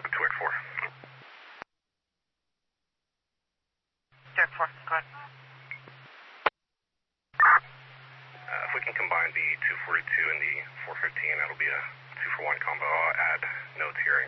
Tampa 2X4. X4, go ahead. If we can combine the 242 and the 415, that'll be a 2-for-1 combo. I'll add notes here